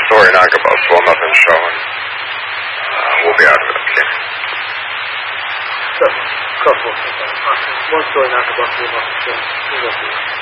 story knock about Slow-Muffin Show, and we'll be out of it, okay? Couple of things. One story knock about Slow-Muffin Show.